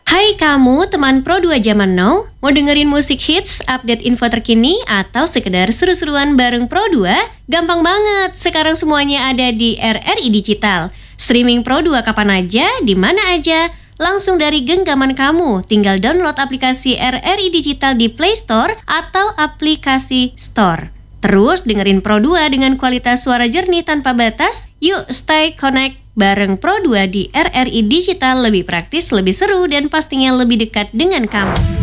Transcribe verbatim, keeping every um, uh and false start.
Hai kamu, teman Pro dua zaman now, mau dengerin musik hits, update info terkini, atau sekedar seru-seruan bareng Pro dua? Gampang banget, sekarang semuanya ada di R R I Digital. Streaming Pro dua kapan aja, di mana aja, langsung dari genggaman kamu. Tinggal download aplikasi R R I Digital di Play Store atau aplikasi Store. Terus dengerin Pro dua dengan kualitas suara jernih tanpa batas. Yuk stay connect bareng Pro dua di R R I Digital, lebih praktis, lebih seru, dan pastinya lebih dekat dengan kamu.